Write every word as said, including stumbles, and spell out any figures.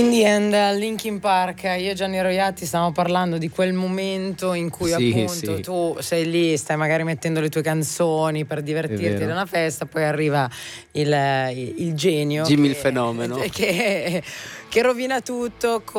In the end, Linkin Park, io e Gianni Roiati stavamo parlando di quel momento in cui Sì, appunto sì. tu sei lì, stai magari mettendo le tue canzoni per divertirti da una festa, poi arriva il, il, il genio Jimmy che, il fenomeno che, che rovina tutto con